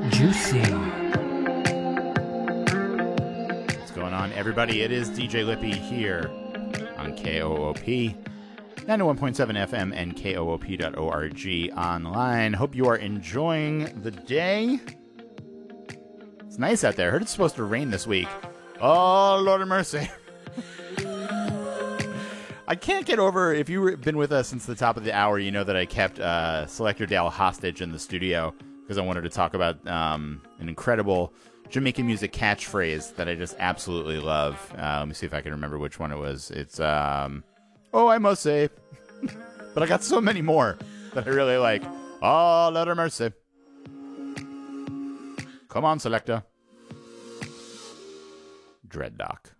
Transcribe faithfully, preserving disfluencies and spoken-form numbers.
Juicy. What's going on, everybody? It is D J Lippy here on K O O P, ninety-one point seven F M and K O O P dot org online. Hope you are enjoying the day. It's nice out there. I heard it's supposed to rain this week. Oh, Lord of mercy. I can't get over, if you've been with us since the top of the hour, you know that I kept uh, Selector Dale hostage in the studio because I wanted to talk about um, an incredible Jamaican music catchphrase that I just absolutely love. Uh, let me see if I can remember which one it was. It's, um, oh, I must say. But I got so many more that I really like. Oh, Lord of mercy. Come on, Selector. Dreaddock.